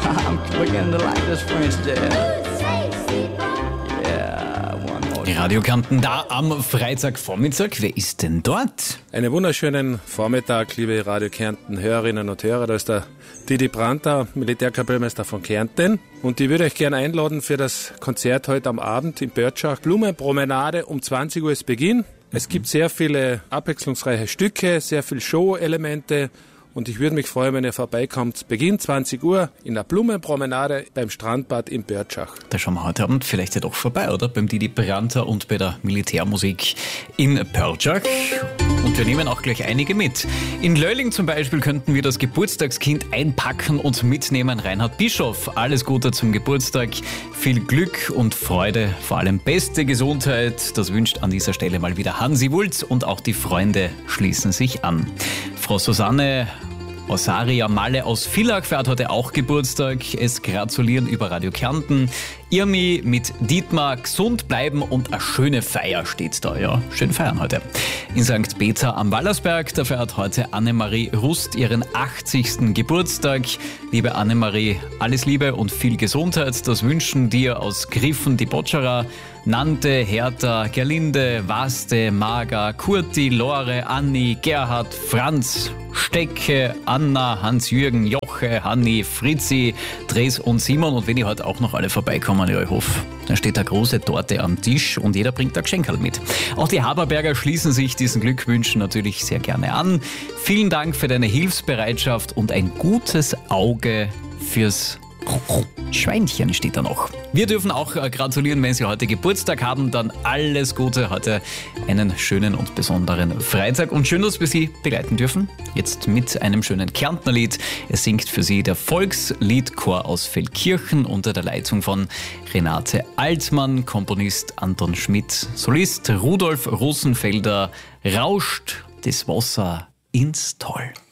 I'm beginning to like this French jazz. Die Radio Kärnten da am Freitagvormittag. Wer ist denn dort? Einen wunderschönen Vormittag, liebe Radio Kärnten Hörerinnen und Hörer. Da ist der Didi Brandauer, Militärkapellmeister von Kärnten. Und ich würde euch gerne einladen für das Konzert heute am Abend in Börtschach. Blumenpromenade, um 20 Uhr ist Beginn. Es gibt sehr viele abwechslungsreiche Stücke, sehr viele Show-Elemente. Und ich würde mich freuen, wenn ihr vorbeikommt. Beginn 20 Uhr in der Blumenpromenade beim Strandbad in Börtschach. Da schauen wir heute Abend vielleicht ja doch vorbei, oder? Beim Didi Brandauer und bei der Militärmusik in Börtschach. Und wir nehmen auch gleich einige mit. In Löhling zum Beispiel könnten wir das Geburtstagskind einpacken und mitnehmen. Reinhard Bischof, alles Gute zum Geburtstag. Viel Glück und Freude, vor allem beste Gesundheit. Das wünscht an dieser Stelle mal wieder Hansi Wulz und auch die Freunde schließen sich an. Frau Susanne Osaria Malle aus Villach feiert heute auch Geburtstag. Es gratulieren über Radio Kärnten. Irmi mit Dietmar, gesund bleiben und eine schöne Feier steht da. Ja, schön feiern heute. In St. Peter am Wallersberg, da feiert heute Annemarie Rust ihren 80. Geburtstag. Liebe Annemarie, alles Liebe und viel Gesundheit. Das wünschen dir aus Griffen die Botscherer, Nante, Hertha, Gerlinde, Waste, Marga, Kurti, Lore, Anni, Gerhard, Franz, Stecke, Anna, Hans-Jürgen, Joche, Hanni, Fritzi, Dres und Simon. Und wenn ihr heute auch noch alle vorbeikommen, ja, ich hoffe, dann steht eine große Torte am Tisch und jeder bringt ein Geschenkerl mit. Auch die Haberberger schließen sich diesen Glückwünschen natürlich sehr gerne an. Vielen Dank für deine Hilfsbereitschaft und ein gutes Auge fürs Schweinchen steht da noch. Wir dürfen auch gratulieren, wenn Sie heute Geburtstag haben. Dann alles Gute, heute einen schönen und besonderen Freitag. Und schön, dass wir Sie begleiten dürfen. Jetzt mit einem schönen Kärntnerlied. Es singt für Sie der Volksliedchor aus Feldkirchen unter der Leitung von Renate Altmann, Komponist Anton Schmidt, Solist Rudolf Rosenfelder. Rauscht das Wasser ins Tal.